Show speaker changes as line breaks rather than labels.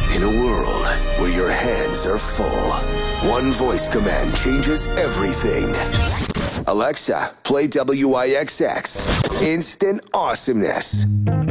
In a world where your hands are full, one voice command changes everything. Alexa, play WIXX. Instant awesomeness.